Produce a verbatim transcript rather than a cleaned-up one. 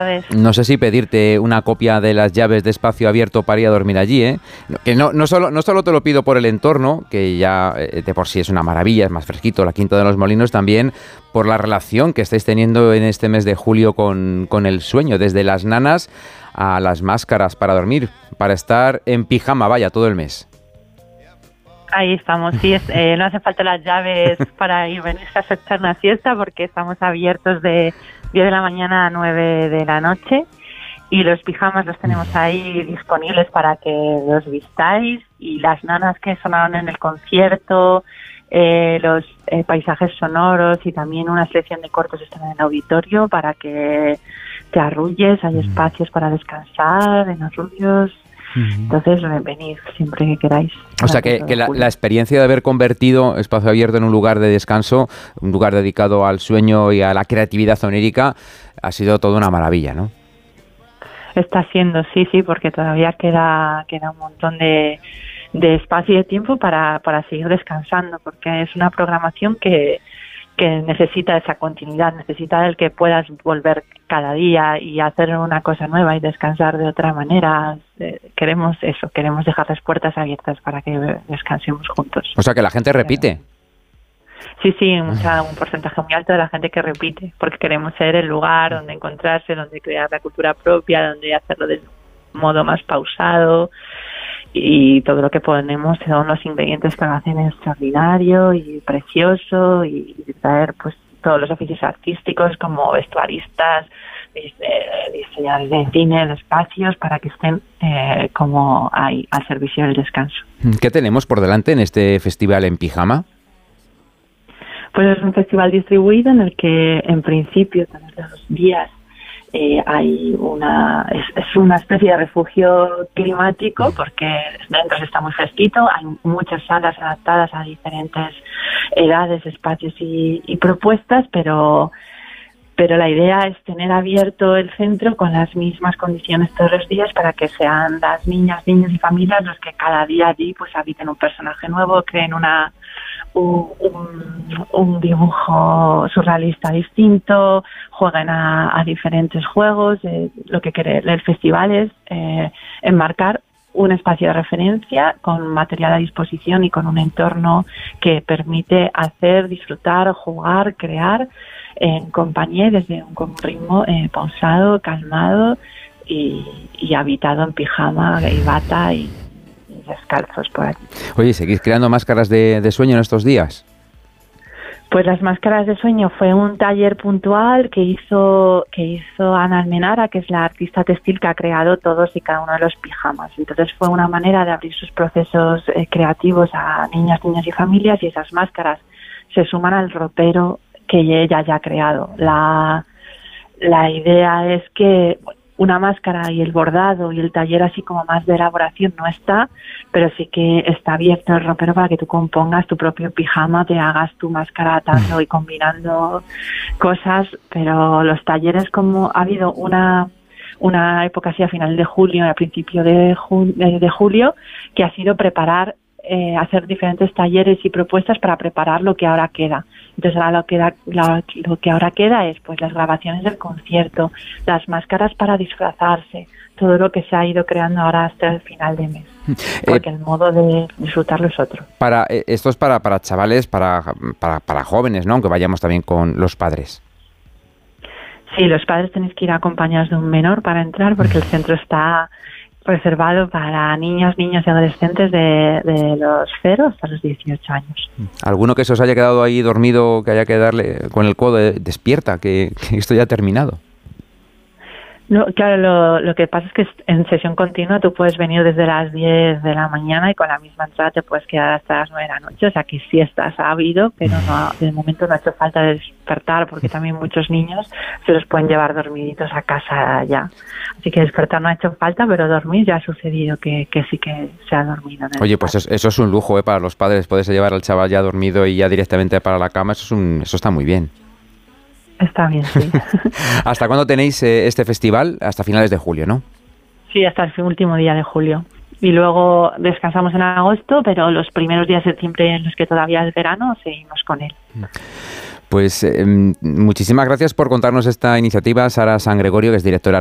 No sé si pedirte una copia de las llaves de Espacio Abierto para ir a dormir allí, ¿eh? Que no, no, solo, no solo te lo pido por el entorno, que ya eh, de por sí es una maravilla, es más fresquito, la Quinta de los Molinos, también por la relación que estáis teniendo en este mes de julio con, con el sueño, desde las nanas a las máscaras para dormir, para estar en pijama, vaya, todo el mes. Ahí estamos, sí, es, eh, no hace falta las llaves para ir venirse a echar una siesta porque estamos abiertos de diez de la mañana a nueve de la noche y los pijamas los tenemos ahí disponibles para que los vistáis y las nanas que sonaron en el concierto, eh, los eh, paisajes sonoros y también una selección de cortos están en el auditorio para que te arrulles, hay espacios para descansar en arrullos. Entonces, venid siempre que queráis. O sea, que, que la, la experiencia de haber convertido Espacio Abierto en un lugar de descanso, un lugar dedicado al sueño y a la creatividad onírica, ha sido toda una maravilla, ¿no? Está siendo, sí, sí, porque todavía queda queda un montón de, de espacio y de tiempo para, para seguir descansando, porque es una programación que... que necesita esa continuidad, necesita el que puedas volver cada día y hacer una cosa nueva y descansar de otra manera. Eh, queremos eso, queremos dejar las puertas abiertas para que descansemos juntos. O sea, que la gente repite. Sí, sí, mucha, un porcentaje muy alto de la gente que repite, porque queremos ser el lugar donde encontrarse, donde crear la cultura propia, donde hacerlo de modo más pausado. Y todo lo que ponemos son los ingredientes que lo hacen extraordinario y precioso y, y traer pues todos los oficios artísticos como vestuaristas, diseñadores de cine, de espacios para que estén eh, como ahí al servicio del descanso. ¿Qué tenemos por delante en este festival en pijama? Pues es un festival distribuido en el que en principio todos los días Eh, hay una es, es una especie de refugio climático porque dentro está muy fresquito, hay muchas salas adaptadas a diferentes edades, espacios y, y propuestas, pero pero la idea es tener abierto el centro con las mismas condiciones todos los días para que sean las niñas, niños y familias los que cada día allí pues habiten un personaje nuevo, creen una Un, un, un dibujo surrealista distinto, juegan a, a diferentes juegos. Eh, lo que quiere el festival es eh, enmarcar un espacio de referencia con material a disposición y con un entorno que permite hacer, disfrutar, jugar, crear en compañía desde un, con un ritmo eh, pausado, calmado y, y habitado en pijama y bata y descalzos por aquí. Oye, ¿seguís creando máscaras de, de sueño en estos días? Pues las máscaras de sueño fue un taller puntual que hizo que hizo Ana Almenara, que es la artista textil que ha creado todos y cada uno de los pijamas. Entonces fue una manera de abrir sus procesos eh, creativos a niñas, niños y familias, y esas máscaras se suman al ropero que ella ya ha creado. La, la idea es que una máscara y el bordado y el taller así como más de elaboración no está, pero sí que está abierto el ropero para que tú compongas tu propio pijama, te hagas tu máscara atando y combinando cosas, pero los talleres, como ha habido una una época así a final de julio, a principio de, ju- de julio, que ha sido preparar Eh, hacer diferentes talleres y propuestas para preparar lo que ahora queda. Entonces ahora lo que, da, la, lo que ahora queda es pues las grabaciones del concierto, las máscaras para disfrazarse, todo lo que se ha ido creando ahora hasta el final de mes, porque eh, el modo de disfrutarlo es otro. Para, eh, esto es para, para chavales, para, para, para jóvenes, ¿no? Aunque vayamos también con los padres. Sí, los padres tenéis que ir acompañados de un menor para entrar porque el centro está reservado para niños, niños y adolescentes de, de los cero hasta los dieciocho años. ¿Alguno que se os haya quedado ahí dormido, que haya que darle con el codo, de, despierta, que, que esto ya ha terminado? No, claro, lo, lo que pasa es que en sesión continua tú puedes venir desde las diez de la mañana y con la misma entrada te puedes quedar hasta las nueve de la noche, o sea que sí estás ha habido, pero no, de momento no ha hecho falta despertar porque también muchos niños se los pueden llevar dormiditos a casa ya. Así que despertar no ha hecho falta, pero dormir ya ha sucedido que, que sí que se ha dormido. Oye, pues eso, eso es un lujo, ¿eh? Para los padres, poderse llevar al chaval ya dormido y ya directamente para la cama, eso, es un, eso está muy bien. Está bien, sí. ¿Hasta cuándo tenéis eh, este festival? Hasta finales de julio, ¿no? Sí, hasta el último día de julio. Y luego descansamos en agosto, pero los primeros días de septiembre en los que todavía es verano, seguimos con él. Pues eh, muchísimas gracias por contarnos esta iniciativa, Sara San Gregorio, que es directora